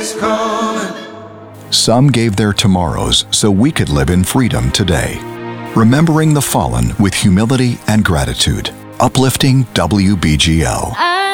is calling. Some gave their tomorrows so we could live in freedom today. Remembering the fallen with humility and gratitude. Uplifting WBGL.